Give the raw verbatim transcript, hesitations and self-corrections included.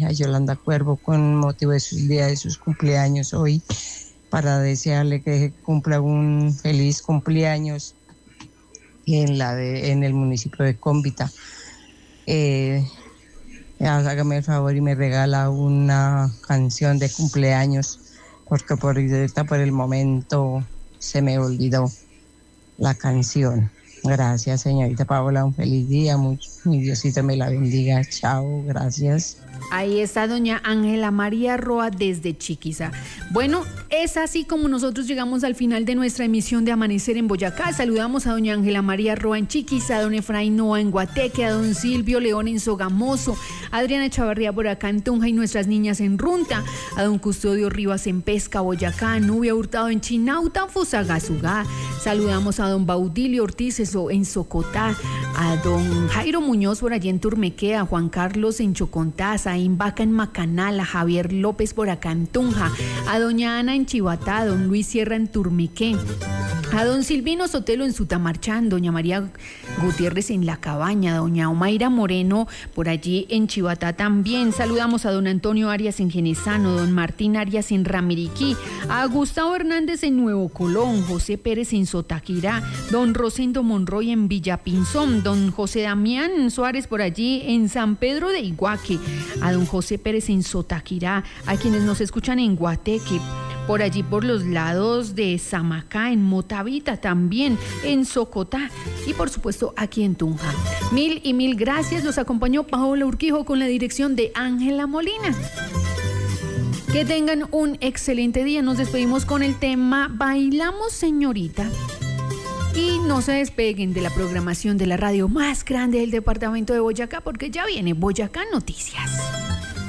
hija Yolanda Cuervo con motivo de sus días de sus cumpleaños hoy, para desearle que cumpla un feliz cumpleaños en la de, en el municipio de Cómbita. Eh, hágame el favor y me regala una canción de cumpleaños, porque por ahorita por el momento se me olvidó la canción. Gracias, señorita Paola, un feliz día, mucho, mi Diosito me la bendiga, chao, gracias. Ahí está doña Ángela María Roa desde Chiquiza. Bueno, es así como nosotros llegamos al final de nuestra emisión de Amanecer en Boyacá. Saludamos a doña Ángela María Roa en Chiquiza, a don Efraín Noa en Guateque, a don Silvio León en Sogamoso, a Adriana Chavarría por acá en Tunja y nuestras niñas en Runta, a don Custodio Rivas en Pesca, Boyacá, a Nubia Hurtado en Chinauta, Fusagasugá. Saludamos a don Baudilio Ortiz en Socotá, a don Jairo Muñoz por allí en Turmequé, a Juan Carlos en Chocontás, a Imbaca en Macanal, a Javier López por acá en Tunja, a doña Ana en Chivatá, a don Luis Sierra en Turmequé, a don Silvino Sotelo en Sutamarchán, doña María Gutiérrez en La Cabaña, doña Omaira Moreno por allí en Chivatá también. Saludamos a don Antonio Arias en Genesano, don Martín Arias en Ramiriquí, a Gustavo Hernández en Nuevo Colón, José Pérez en Sotaquirá, don Rosendo Monroy en Villapinzón, don José Damián Suárez por allí en San Pedro de Iguaque, a don José Pérez en Sotaquirá, a quienes nos escuchan en Guateque, por allí por los lados de Samacá, en Motavita también, en Socotá y por supuesto aquí en Tunja. Mil y mil gracias. Los acompañó Paola Urquijo con la dirección de Ángela Molina. Que tengan un excelente día. Nos despedimos con el tema Bailamos Señorita. Y no se despeguen de la programación de la radio más grande del departamento de Boyacá, porque ya viene Boyacá Noticias.